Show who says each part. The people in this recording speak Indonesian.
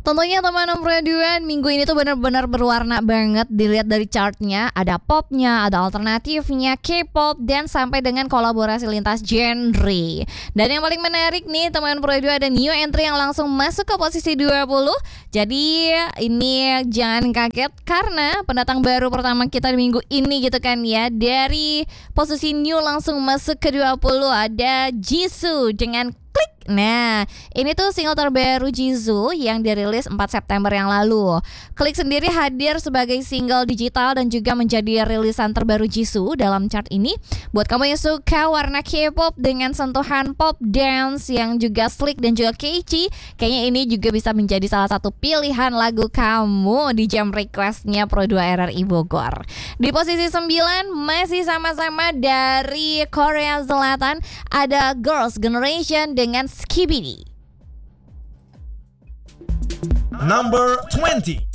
Speaker 1: Tentunya teman Empreduan, minggu ini tuh benar-benar berwarna banget. Dilihat dari chartnya, ada popnya, ada alternatifnya, K-pop, dan sampai dengan kolaborasi lintas genre. Dan yang paling menarik nih teman Empreduan, ada new entry yang langsung masuk ke posisi 20. Jadi ini jangan kaget karena pendatang baru pertama kita di minggu ini gitu kan ya. Dari posisi new langsung masuk ke 20 ada Jisoo dengan Klik. Nah, ini tuh single terbaru Jisoo yang dirilis 4 September yang lalu. Klik sendiri hadir sebagai single digital dan juga menjadi rilisan terbaru Jisoo dalam chart ini. Buat kamu yang suka warna K-pop dengan sentuhan pop dance yang juga slick dan juga catchy, kayaknya ini juga bisa menjadi salah satu pilihan lagu kamu di jam requestnya Pro2 RRI Bogor. Di posisi 9 masih sama-sama dari Korea Selatan, ada Girls' Generation dengan Skibidi.
Speaker 2: Number 20.